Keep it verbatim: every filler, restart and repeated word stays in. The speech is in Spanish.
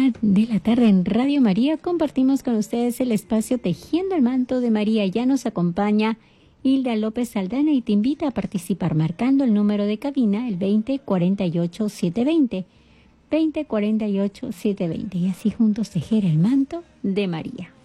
una de la tarde en Radio María compartimos con ustedes el espacio Tejiendo el Manto de María. Ya nos acompaña Hilda López Saldana y te invita a participar marcando el número de cabina, el veinte cuarenta y ocho setecientos veinte. veinte cuarenta y ocho setecientos veinte. Y así juntos tejer el manto de María.